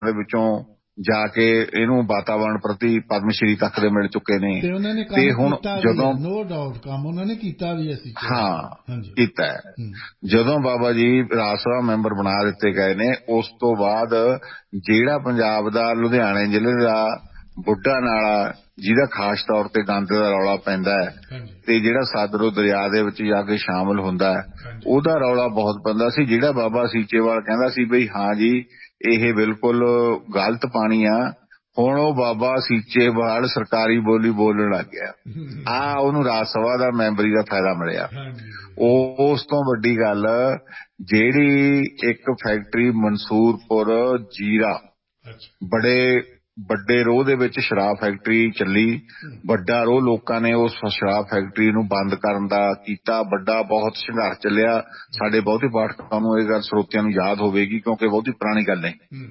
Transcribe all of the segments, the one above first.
ਦੇ ਵਿੱਚੋਂ ਜਾ ਕੇ ਇਹਨੂੰ ਵਾਤਾਵਰਣ ਪ੍ਰਤੀ ਪਦਮ ਸ਼੍ਰੀ ਤੱਕ ਦੇ ਮਿਲ ਚੁੱਕੇ ਨੇ। ਤੇ ਹੁਣ ਜਦੋਂ ਨੋ ਡਾਊਟ ਕੰਮ ਉਹਨਾਂ ਨੇ ਕੀਤਾ ਵੀ ਅਸੀਂ ਕੀਤਾ ਜਦੋਂ ਬਾਬਾ ਜੀ ਰਾਜ ਸਭਾ ਮੈਂਬਰ ਬਣਾ ਦਿੱਤੇ ਗਏ ਨੇ, ਉਸ ਤੋਂ ਬਾਅਦ ਜਿਹੜਾ ਪੰਜਾਬ ਦਾ ਲੁਧਿਆਣੇ ਜ਼ਿਲ੍ਹੇ ਦਾ ਬੁੱਢਾ ਨਾਲਾ ਜਿਹਦਾ ਖਾਸ ਤੌਰ ਤੇ ਗੰਦ ਦਾ ਰੌਲਾ ਪੈਂਦਾ ਹੈ ਤੇ ਜਿਹੜਾ ਸਤਲੁਜ ਦਰਿਆ ਦੇ ਵਿੱਚ ਜਾ ਕੇ ਸ਼ਾਮਲ ਹੁੰਦਾ ਹੈ, ਉਹਦਾ ਰੌਲਾ ਬਹੁਤ ਪੈਂਦਾ ਸੀ। ਜਿਹੜਾ ਬਾਬਾ ਸੀਚੇਵਾਲ ਕਹਿੰਦਾ ਸੀ ਬਈ ਹਾਂ ਜੀ ਇਹ ਬਿਲਕੁਲ ਗਲਤ ਪਾਣੀ ਆ, ਹੁਣ ਉਹ ਬਾਬਾ ਸੀਚੇਵਾਲ ਸਰਕਾਰੀ ਬੋਲੀ ਬੋਲਣ ਲੱਗ ਗਿਆ। ਉਹਨੂੰ ਰਾਜ ਸਭਾ ਦਾ ਮੈਂਬਰੀ ਦਾ ਫਾਇਦਾ ਮਿਲਿਆ। ਉਸ ਤੋਂ ਵੱਡੀ ਗੱਲ, ਜਿਹੜੀ ਇੱਕ ਫੈਕਟਰੀ ਮਨਸੂਰਪੁਰ ਜੀਰਾ ਬੜੇ ਵੱਡੇ ਰੋਹ ਦੇ ਵਿੱਚ ਸ਼ਰਾਬ ਫੈਕਟਰੀ ਚੱਲੀ, ਵੱਡਾ ਰੋਹ ਲੋਕਾਂ ਨੇ ਉਸ ਸ਼ਰਾਬ ਫੈਕਟਰੀ ਨੂੰ ਬੰਦ ਕਰਨ ਦਾ ਕੀਤਾ, ਵੱਡਾ ਬਹੁਤ ਸੰਘਰਸ਼ ਚੱਲਿਆ। ਸਾਡੇ ਬਹੁਤੇ ਪਾਠਕਾਂ ਨੂੰ ਇਹ ਗੱਲ ਸਰੋਤਿਆਂ ਨੂੰ ਯਾਦ ਹੋਵੇਗੀ ਕਿਉਂਕਿ ਬਹੁਤੀ ਪੁਰਾਣੀ ਗੱਲ ਨਹੀਂ।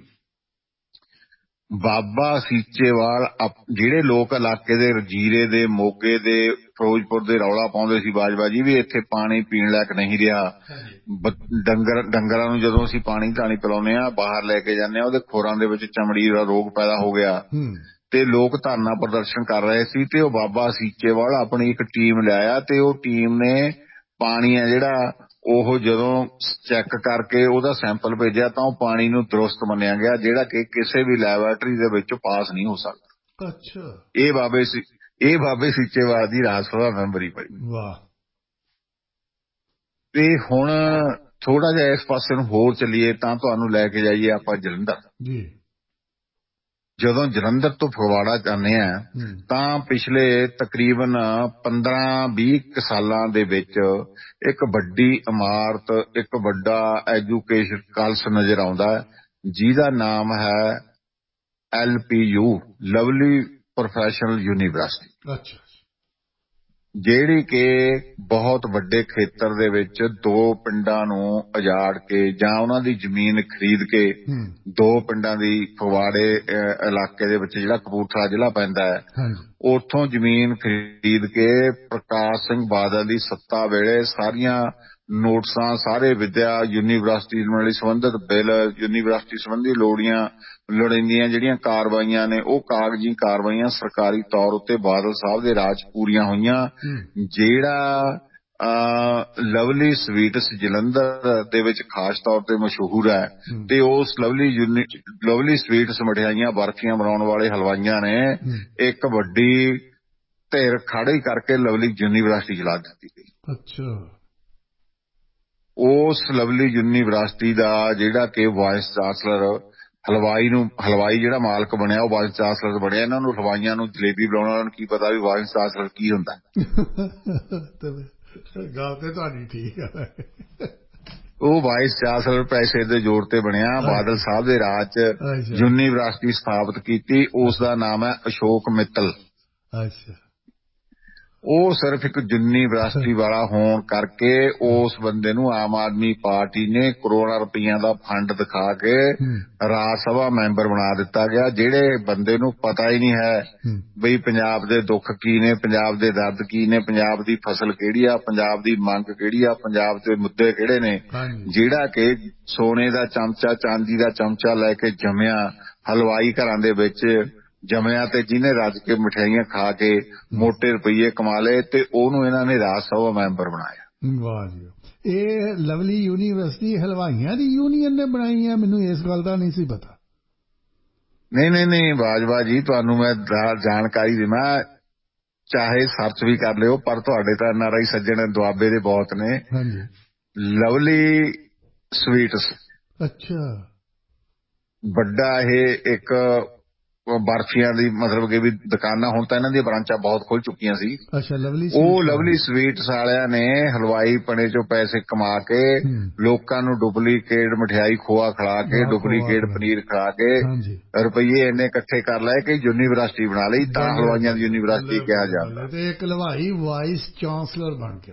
ਬਾਬਾ ਸੀਚੇਵਾਲ ਜਿਹੜੇ ਲੋਕ ਇਲਾਕੇ ਦੇ ਜੀਰੇ ਦੇ, ਮੋਗੇ ਦੇ, ਫਿਰੋਜ਼ਪੁਰ ਦੇ ਰੌਲਾ ਪਾਉਂਦੇ ਸੀ ਬਾਜਵਾ ਜੀ ਵੀ ਇੱਥੇ ਪਾਣੀ ਪੀਣ ਲਾਇਕ ਨਹੀਂ ਰਿਹਾ, ਡੰਗਰਾਂ ਨੂੰ ਜਦੋਂ ਅਸੀਂ ਪਾਣੀ ਧਾਣੀ ਪਿਲਾਉਂਦੇ ਹਾਂ ਬਾਹਰ ਲੈ ਕੇ ਜਾਂਦੇ ਹਾਂ ਉਹਦੇ ਖੋਰਾਂ ਦੇ ਵਿੱਚ ਚਮੜੀ ਦਾ ਰੋਗ ਪੈਦਾ ਹੋ ਗਿਆ ਤੇ ਲੋਕ ਧਰਨਾ ਪ੍ਰਦਰਸ਼ਨ ਕਰ ਰਹੇ ਸੀ। ਤੇ ਉਹ ਬਾਬਾ ਸੀਚੇਵਾਲ ਆਪਣੀ ਇੱਕ ਟੀਮ ਲਿਆਇਆ ਤੇ ਉਹ ਟੀਮ ਨੇ ਪਾਣੀ ਆ ਜਿਹੜਾ ਉਹ ਜਦੋਂ ਚੈੱਕ ਕਰਕੇ ਉਹਦਾ ਸੈਂਪਲ ਭੇਜਿਆ ਤਾਂ ਉਹ ਪਾਣੀ ਨੂੰ ਦਰੁਸਤ ਮੰਨਿਆ ਗਿਆ, ਜਿਹੜਾ ਕਿ ਕਿਸੇ ਵੀ ਲੈਬੋਰੇਟਰੀ ਦੇ ਵਿੱਚ ਪਾਸ ਨਹੀਂ ਹੋ ਸਕਦਾ। ਇਹ ਬਾਬੇ ਸੀਚੇਵਾਲ ਦੀ ਰਾਜ ਸਭਾ ਮੈਂਬਰੀ ਪਈ। ਤੇ ਹੁਣ ਥੋੜਾ ਜਿਹਾ ਇਸ ਪਾਸੇ ਨੂੰ ਹੋਰ ਚੱਲੀਏ ਤਾਂ ਤੁਹਾਨੂੰ ਲੈ ਕੇ ਜਾਈਏ ਆਪਾਂ ਜਲੰਧਰ। ਜਦੋਂ ਜਲੰਧਰ ਤੋਂ ਫਗਵਾੜਾ ਜਾਂਦੇ ਆ ਤਾਂ ਪਿਛਲੇ ਤਕਰੀਬਨ 15-20 ਸਾਲਾਂ ਦੇ ਵਿੱਚ ਇੱਕ ਵੱਡੀ ਇਮਾਰਤ, ਇੱਕ ਵੱਡਾ ਐਜੂਕੇਸ਼ਨ ਕਾਲਜ ਨਜ਼ਰ ਆਉਂਦਾ ਜਿਹਦਾ ਨਾਮ ਹੈ LPU, ਲਵਲੀ ਪ੍ਰੋਫੈਸ਼ਨਲ ਯੂਨੀਵਰਸਿਟੀ, ਜਿਹੜੀ ਕਿ ਬਹੁਤ ਵੱਡੇ ਖੇਤਰ ਦੇ ਵਿੱਚ 2 ਪਿੰਡਾਂ ਨੂੰ ਉਜਾੜ ਕੇ ਜਾਂ ਉਹਨਾਂ ਦੀ ਜ਼ਮੀਨ ਖਰੀਦ ਕੇ 2 ਪਿੰਡਾਂ ਦੀ, ਫਗਵਾੜੇ ਇਲਾਕੇ ਦੇ ਵਿੱਚ ਜਿਹੜਾ ਕਪੂਰਥਲਾ ਜ਼ਿਲ੍ਹਾ ਪੈਂਦਾ ਹੈ, ਉੱਥੋਂ ਜ਼ਮੀਨ ਖਰੀਦ ਕੇ ਪ੍ਰਕਾਸ਼ ਸਿੰਘ ਬਾਦਲ ਦੀ ਸੱਤਾ ਵੇਲੇ ਸਾਰੀਆਂ ਨੋਟਿਸਾਂ, ਸਾਰੇ ਵਿੱਦਿਆ ਯੂਨੀਵਰਸਿਟੀ ਨਾਲ ਸੰਬੰਧਿਤ ਬਿੱਲ, ਯੂਨੀਵਰਸਿਟੀ ਸੰਬੰਧੀ ਲੋੜੀਂਦੀਆਂ ਜਿਹੜੀਆਂ ਕਾਰਵਾਈਆਂ ਨੇ ਉਹ ਕਾਗਜ਼ੀ ਕਾਰਵਾਈਆਂ ਸਰਕਾਰੀ ਤੌਰ ਉੱਤੇ ਬਾਦਲ ਸਾਹਿਬ ਦੇ ਰਾਜ ਪੂਰੀਆਂ ਹੋਈਆਂ। ਜਿਹੜਾ ਲਵਲੀ ਸਵੀਟਸ ਜਲੰਧਰ ਦੇ ਵਿੱਚ ਖਾਸ ਤੌਰ ਤੇ ਮਸ਼ਹੂਰ ਹੈ ਤੇ ਉਸ ਲਵਲੀ ਸਵੀਟਸ ਮਠਿਆਈਆਂ, ਬਰਫੀਆਂ ਬਣਾਉਣ ਵਾਲੇ ਹਲਵਾਈਆਂ ਨੇ ਇੱਕ ਵੱਡੀ ਧਿਰ ਖੜੀ ਕਰਕੇ ਲਵਲੀ ਯੂਨੀਵਰਸਿਟੀ ਚਲਾ ਦਿੱਤੀ ਗਈ। ਉਸ ਲਵਲੀ ਯੂਨੀਵਰਸਿਟੀ ਦਾ ਜਿਹੜਾ ਕਿ ਵਾਇਸ ਚਾਂਸਲਰ, ਹਲਵਾਈ ਜਿਹੜਾ ਮਾਲਕ ਬਣਿਆ ਉਹ ਵਾਇਸ ਚਾਂਸਲਰ ਬਣਿਆ। ਇਹਨਾਂ ਨੂੰ ਹਲਵਾਈਆਂ ਨੂੰ ਜਲੇਬੀ ਬਣਾਉਣ ਵਾਲਿਆਂ ਨੂੰ ਕੀ ਪਤਾ ਵੀ ਵਾਇਸ ਚਾਂਸਲਰ ਕੀ ਹੁੰਦਾ। ਗੱਲ ਤੇ ਤੁਹਾਡੀ ਠੀਕ ਹੈ। ਉਹ ਵਾਇਸ ਚਾਂਸਲਰ ਪੈਸੇ ਦੇ ਜ਼ੋਰ ਤੇ ਬਣਿਆ। ਬਾਦਲ ਸਾਹਿਬ ਦੇ ਰਾਜ 'ਚ ਯੂਨੀਵਰਸਿਟੀ ਸਥਾਪਿਤ ਕੀਤੀ, ਉਸ ਦਾ ਨਾਮ ਹੈ ਅਸ਼ੋਕ ਮਿੱਤਲ। ਉਹ ਸਿਰਫ ਇੱਕ ਯੂਨੀਵਰਸਿਟੀ ਵਾਲਾ ਹੋਣ ਕਰਕੇ ਉਸ ਬੰਦੇ ਨੂੰ ਆਮ ਆਦਮੀ ਪਾਰਟੀ ਨੇ ਕਰੋੜਾਂ ਰੁਪਈਆਂ ਦਾ ਫੰਡ ਦਿਖਾ ਕੇ ਰਾਜ ਸਭਾ ਮੈਂਬਰ ਬਣਾ ਦਿੱਤਾ ਗਿਆ। ਜਿਹੜੇ ਬੰਦੇ ਨੂੰ ਪਤਾ ਹੀ ਨਹੀਂ ਹੈ ਬਈ ਪੰਜਾਬ ਦੇ ਦੁੱਖ ਕੀ ਨੇ, ਪੰਜਾਬ ਦੇ ਦਰਦ ਕੀ ਨੇ, ਪੰਜਾਬ ਦੀ ਫਸਲ ਕਿਹੜੀ ਆ, ਪੰਜਾਬ ਦੀ ਮੰਗ ਕਿਹੜੀ ਆ, ਪੰਜਾਬ ਦੇ ਮੁੱਦੇ ਕਿਹੜੇ ਨੇ, ਜਿਹੜਾ ਕਿ ਸੋਨੇ ਦਾ ਚਮਚਾ, ਚਾਂਦੀ ਦਾ ਚਮਚਾ ਲੈ ਕੇ ਜੰਮਿਆ, ਹਲਵਾਈ ਘਰਾਂ ਦੇ ਵਿੱਚ ਜੰਮਿਆ ਤੇ ਜਿਹਨੇ ਰੱਜ ਕੇ ਮਠਿਆਈਆਂ ਖਾ ਕੇ ਮੋਟੇ ਰੁਪਈਏ ਕਮਾ ਲਏ ਤੇ ਉਹਨੂੰ ਇਹਨਾਂ ਨੇ ਰਾਜ ਸਭਾ ਮੈਂਬਰ ਬਣਾਇਆ। ਵਾਹ ਜੀ। ਇਹ ਲਵਲੀ ਯੂਨੀਵਰਸਿਟੀ ਹਲਵਾਈਆਂ ਦੀ ਯੂਨੀਅਨ ਨੇ ਬਣਾਈ ਹੈ? ਮੈਨੂੰ ਇਸ ਗੱਲ ਦਾ ਨਹੀਂ ਸੀ ਪਤਾ। ਨਹੀਂ ਬਾਜਵਾ ਜੀ, ਤੁਹਾਨੂੰ ਮੈਂ ਜਾਣਕਾਰੀ ਦੇਵਾਂ, ਚਾਹੇ ਸਰਚ ਵੀ ਕਰ ਲਿਓ, ਪਰ ਤੁਹਾਡੇ ਤਾਂ NRI ਸੱਜਣ ਦੁਆਬੇ ਦੇ ਬਹੁਤ ਨੇ। ਲਵਲੀ ਸਵੀਟਸ ਵੱਡਾ ਇਹ ਇੱਕ ਬਰਫੀਆਂ ਦੀ ਮਤਲਬ ਕਿ ਵੀ ਦੁਕਾਨਾਂ, ਹੁਣ ਤਾਂ ਇਹਨਾਂ ਦੀਆਂ ਬ੍ਰਾਂਚਾਂ ਬਹੁਤ ਖੁੱਲ ਚੁੱਕੀਆਂ ਸੀ। ਉਹ ਲਵਲੀ ਸਵੀਟਸ ਵਾਲਿਆਂ ਨੇ ਹਲਵਾਈ ਪਣੇ ਚੋਂ ਪੈਸੇ ਕਮਾ ਕੇ ਲੋਕਾਂ ਨੂੰ ਡੁਪਲੀਕੇਟ ਮਠਿਆਈ ਖੋਆ ਖਿਲਾ ਕੇ, ਡੁਪਲੀਕੇਟ ਪਨੀਰ ਖਿਲਾ ਕੇ ਰੁਪਈਏ ਇੰਨੇ ਇਕੱਠੇ ਕਰ ਲਏ ਕਿ ਯੂਨੀਵਰਸਿਟੀ ਬਣਾ ਲਈ। ਤਾਂ ਹਲਵਾਈਆਂ ਦੀ ਯੂਨੀਵਰਸਿਟੀ ਕਿਹਾ ਜਾਂਦਾ। ਤੇ ਇੱਕ ਹਲਵਾਈ ਵਾਈਸ ਚਾਂਸਲਰ ਬਣ ਗਿਆ।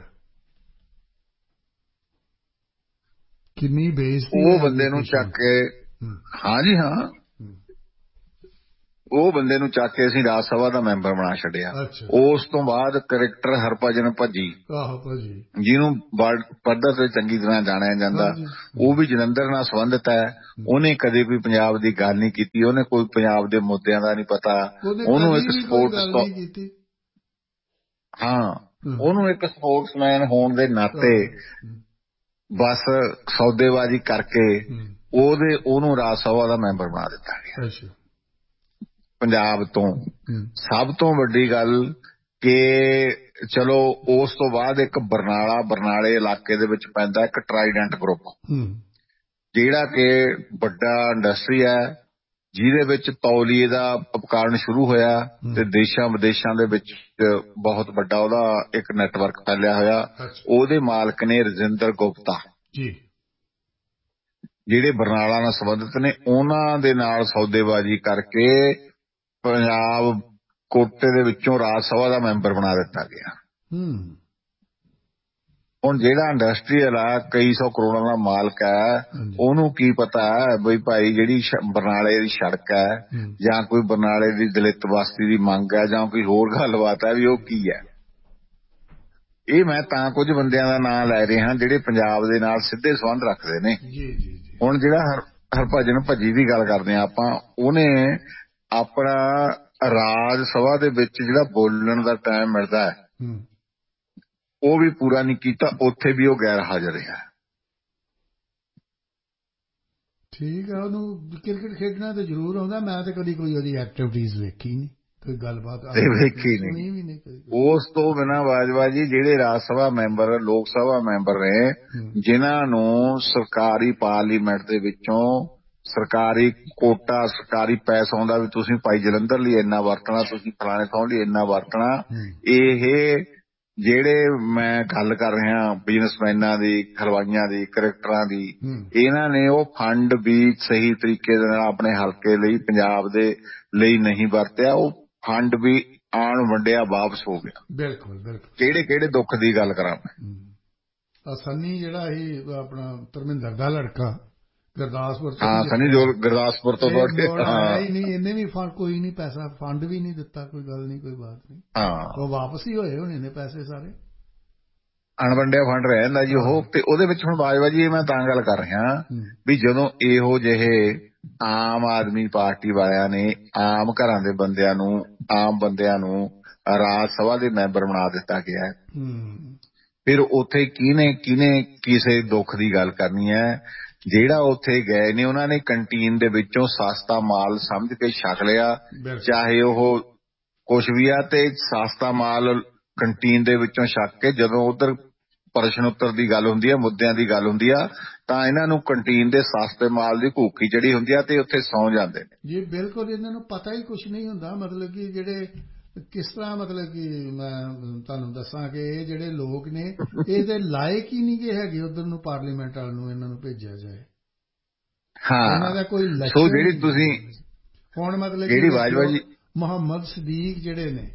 ਕਿੰਨੀ ਬੇਇੱਜ਼ਤੀ ਉਹ ਬੰਦੇ ਨੂੰ ਚੱਕ ਕੇ। ਹਾਂਜੀ ਹਾਂ, ਉਹ ਬੰਦੇ ਨੂੰ ਚੱਕ ਕੇ ਅਸੀਂ ਰਾਜ ਸਭਾ ਦਾ ਮੈਂਬਰ ਬਣਾ ਛੱਡਿਆ। ਉਸ ਤੋਂ ਬਾਅਦ ਕ੍ਰਿਕਟਰ ਹਰਭਜਨ ਭੱਜੀ, ਜਿਹਨੂੰ ਵਰਲਡ ਪੱਧਰ ਤੇ ਚੰਗੀ ਤਰ੍ਹਾਂ ਜਾਣਿਆ ਜਾਂਦਾ, ਉਹ ਵੀ ਜਲੰਧਰ ਨਾਲ ਸੰਬੰਧਿਤ ਹੈ। ਉਹਨੇ ਕਦੇ ਵੀ ਪੰਜਾਬ ਦੀ ਗੱਲ ਨਹੀਂ ਕੀਤੀ, ਉਹਨੇ ਕੋਈ ਪੰਜਾਬ ਦੇ ਮੁੱਦਿਆਂ ਦਾ ਨਹੀਂ ਪਤਾ, ਉਹਨੂੰ ਇੱਕ ਸਪੋਰਟਸ ਉਹਨੂੰ ਇੱਕ ਸਪੋਰਟਸਮੈਨ ਹੋਣ ਦੇ ਨਾਤੇ ਬਸ ਸੌਦੇਬਾਜ਼ੀ ਕਰਕੇ ਉਹਨੂੰ ਰਾਜ ਸਭਾ ਦਾ ਮੈਂਬਰ ਬਣਾ ਦਿੱਤਾ ਗਿਆ। ਪੰਜਾਬ ਤੋਂ ਸਭ ਤੋਂ ਵੱਡੀ ਗੱਲ ਕਿ ਚਲੋ ਉਸ ਤੋਂ ਬਾਅਦ ਇੱਕ ਬਰਨਾਲੇ ਇਲਾਕੇ ਦੇ ਵਿੱਚ ਪੈਂਦਾ ਇੱਕ ਟਰਾਈਡੈਂਟ ਗਰੁੱਪ, ਜਿਹੜਾ ਕਿ ਵੱਡਾ ਇੰਡਸਟਰੀ ਹੈ, ਜਿਹਦੇ ਵਿੱਚ ਤੌਲੀਏ ਦਾ ਉਪਕਰਨ ਸ਼ੁਰੂ ਹੋਇਆ ਤੇ ਦੇਸ਼ਾਂ ਵਿਦੇਸ਼ਾਂ ਦੇ ਵਿੱਚ ਬਹੁਤ ਵੱਡਾ ਉਹਦਾ ਇੱਕ ਨੈਟਵਰਕ ਫੈਲਿਆ ਹੋਇਆ। ਉਹਦੇ ਮਾਲਕ ਨੇ ਰਜਿੰਦਰ ਗੁਪਤਾ, ਜਿਹੜੇ ਬਰਨਾਲਾ ਨਾਲ ਸੰਬੰਧਿਤ ਨੇ। ਉਹਨਾਂ ਦੇ ਨਾਲ ਸੌਦੇਬਾਜ਼ੀ ਕਰਕੇ ਪੰਜਾਬ ਕੋਟੇ ਦੇ ਵਿੱਚੋਂ ਰਾਜ ਸਭਾ ਦਾ ਮੈਂਬਰ ਬਣਾ ਦਿੱਤਾ ਗਿਆ। ਹੁਣ ਜਿਹੜਾ ਇੰਡਸਟਰੀਅਲ ਆ ਕਈ ਸੌ ਕਰੋੜਾਂ ਦਾ ਮਾਲਕ ਹੈ, ਉਹਨੂੰ ਕੀ ਪਤਾ ਬਈ ਭਾਈ ਜਿਹੜੀ ਬਰਨਾਲੇ ਦੀ ਸੜਕ ਹੈ ਜਾਂ ਕੋਈ ਬਰਨਾਲੇ ਦੀ ਦਲਿਤ ਬਸਤੀ ਦੀ ਮੰਗ ਹੈ ਜਾਂ ਕੋਈ ਹੋਰ ਗੱਲਬਾਤ ਹੈ ਵੀ ਉਹ ਕੀ ਹੈ। ਇਹ ਮੈਂ ਤਾਂ ਕੁਝ ਬੰਦਿਆਂ ਦਾ ਨਾਂ ਲੈ ਰਿਹਾ ਜਿਹੜੇ ਪੰਜਾਬ ਦੇ ਨਾਲ ਸਿੱਧੇ ਸੰਬੰਧ ਰੱਖਦੇ ਨੇ। ਹੁਣ ਜਿਹੜਾ ਹਰਭਜਨ ਭੱਜੀ ਦੀ ਗੱਲ ਕਰਦੇ ਹਾਂ ਆਪਾਂ, ਉਹਨੇ ਆਪਣਾ ਰਾਜ ਸਭਾ ਦੇ ਵਿੱਚ ਜਿਹੜਾ ਬੋਲਣ ਦਾ ਟਾਈਮ ਮਿਲਦਾ ਹੈ ਉਹ ਵੀ ਪੂਰਾ ਨਹੀਂ ਕੀਤਾ, ਉੱਥੇ ਵੀ ਉਹ ਗੈਰ ਹਾਜ਼ਰ ਰਿਹਾ। ਠੀਕ ਆ, ਉਹਨੂੰ ਕ੍ਰਿਕਟ ਖੇਡਣਾ ਤੇ ਜ਼ਰੂਰ ਆਉਂਦਾ, ਮੈਂ ਤੇ ਕਦੀ ਕੋਈ ਉਹਦੀ ਐਕਟੀਵਿਟੀਜ਼ ਵੇਖੀ ਨਹੀਂ, ਕੋਈ ਗੱਲਬਾਤ ਵੇਖੀ ਨਹੀਂ। ਉਸ ਤੋਂ ਬਿਨਾਂ ਬਾਜਵਾ ਜੀ ਜਿਹੜੇ ਰਾਜ ਸਭਾ ਮੈਂਬਰ, ਲੋਕ ਸਭਾ ਮੈਂਬਰ ਨੇ, ਜਿਨ੍ਹਾਂ ਨੂੰ ਸਰਕਾਰੀ ਪਾਰਲੀਮੈਂਟ ਦੇ ਵਿੱਚੋਂ ਸਰਕਾਰੀ ਕੋਟਾ, ਸਰਕਾਰੀ ਪੈਸਾ ਆਉਂਦਾ ਵੀ ਤੁਸੀਂ ਭਾਈ ਜਲੰਧਰ ਲਈ ਇੰਨਾ ਵਰਤਣਾ, ਤੁਸੀਂ ਫਲਾਣੇ ਥਾਂ ਲਈ ਇੰਨਾ ਵਰਤਣਾ, ਇਹ ਜਿਹੜੇ ਮੈਂ ਗੱਲ ਕਰ ਰਿਹਾ ਬਿਜ਼ਨਸਮੈਨਾਂ ਦੀ, ਹਲਵਾਈਆਂ ਦੀ, ਕ੍ਰਿਕਟਰਾਂ ਦੀ, ਇਹਨਾਂ ਨੇ ਉਹ ਫੰਡ ਵੀ ਸਹੀ ਤਰੀਕੇ ਦੇ ਨਾਲ ਆਪਣੇ ਹਲਕੇ ਲਈ, ਪੰਜਾਬ ਦੇ ਲਈ ਨਹੀਂ ਵਰਤਿਆ। ਉਹ ਫੰਡ ਵੀ ਆਣ ਵੰਡਿਆ ਵਾਪਸ ਹੋ ਗਿਆ। ਬਿਲਕੁਲ ਬਿਲਕੁਲ। ਕਿਹੜੇ ਕਿਹੜੇ ਦੁੱਖ ਦੀ ਗੱਲ ਕਰਾਂ ਮੈਂ। ਸੰਨੀ ਜਿਹੜਾ ਇਹ ਆਪਣਾ ਧਰਮਿੰਦਰ ਦਾ ਲੜਕਾ ਗੁਰਦਾਸਪੁਰ ਤੋਂ, ਸੰਨੀ ਦਿਓਲ ਗੁਰਦਾਸਪੁਰ ਤੋਂ ਇਹਨੇ ਵੀ ਕੋਈ ਨਹੀਂ ਪੈਸਾ, ਫੰਡ ਵੀ ਨਹੀਂ ਦਿੱਤਾ, ਕੋਈ ਗੱਲ ਨਹੀਂ, ਕੋਈ ਬਾਤ ਨਹੀਂ। ਉਹ ਵਾਪਸ ਹੀ ਹੋਏ ਹੋਣੇ ਨੇ ਪੈਸੇ ਸਾਰੇ, ਅਣਵੰਡਿਆ ਫੰਡ ਰਹਿ ਜਾਂਦਾ ਜੀ ਉਹ। ਤੇ ਉਹਦੇ ਵਿੱਚ ਹੁਣ ਬਾਜਵਾ ਜੀ ਮੈਂ ਤਾਂ ਗੱਲ ਕਰ ਰਿਹਾ ਵੀ ਜਦੋਂ ਇਹੋ ਜਿਹੇ ਆਮ ਆਦਮੀ ਪਾਰਟੀ ਵਾਲਿਆਂ ਨੇ ਆਮ ਘਰਾਂ ਦੇ ਬੰਦਿਆਂ ਨੂੰ, ਆਮ ਬੰਦਿਆਂ ਨੂੰ ਰਾਜ ਸਭਾ ਦੇ ਮੈਂਬਰ ਬਣਾ ਦਿੱਤਾ ਗਿਆ, ਫਿਰ ਉੱਥੇ ਕਿਹਨੇ ਕਿਸੇ ਦੁੱਖ ਦੀ ਗੱਲ ਕਰਨੀ ਹੈ। ਜਿਹੜਾ ਉੱਥੇ ਗਏ ਨੇ ਉਹਨਾਂ ਨੇ ਕੰਟੀਨ ਦੇ ਵਿੱਚੋਂ ਸਸਤਾ ਮਾਲ ਸਮਝ ਕੇ ਛਕ ਲਿਆ, ਚਾਹੇ ਉਹ ਕੁਛ ਵੀ ਆ, ਤੇ ਸਸਤਾ ਮਾਲ ਕੰਟੀਨ ਦੇ ਵਿੱਚੋਂ ਛਕ ਕੇ ਜਦੋਂ ਉਧਰ ਪ੍ਰਸ਼ਨ ਉੱਤਰ ਦੀ ਗੱਲ ਹੁੰਦੀ ਆ, ਮੁੱਦਿਆਂ ਦੀ ਗੱਲ ਹੁੰਦੀ ਆ, ਤਾਂ ਇਹਨਾਂ ਨੂੰ ਕੰਟੀਨ ਦੇ ਸਸਤੇ ਮਾਲ ਦੀ ਭੁੱਖੀ ਚੜੀ ਹੁੰਦੀ ਆ ਤੇ ਉੱਥੇ ਸੌਂ ਜਾਂਦੇ ਨੇ ਜੀ। ਬਿਲਕੁਲ, ਇਹਨਾਂ ਨੂੰ ਪਤਾ ਹੀ ਕੁਛ ਨਹੀਂ ਹੁੰਦਾ। ਮਤਲਬ ਕਿ ਜਿਹੜੇ ਕਿਸ ਤਰ੍ਹਾਂ, ਮਤਲਬ ਕਿ ਮੈਂ ਤੁਹਾਨੂੰ ਦੱਸਾਂ ਕਿ ਇਹ ਜਿਹੜੇ ਲੋਕ ਨੇ ਇਹਦੇ ਲਾਇਕ ਹੀ ਨਹੀਂ ਹੈਗੇ ਉਧਰ ਨੂੰ, ਪਾਰਲੀਮੈਂਟ ਵਾਲ ਨੂੰ ਇਹਨਾਂ ਨੂੰ ਭੇਜਿਆ ਜਾਏ। ਇਹਨਾਂ ਦਾ ਕੋਈ ਲੱਛਣ ਜਿਹੜੀ ਤੁਸੀਂ ਹੁਣ ਮਤਲਬ ਜਿਹੜੀ ਬਾਜਵਾ ਜੀ ਮੁਹੰਮਦ ਸਦੀਕ ਜਿਹੜੇ ਨੇ,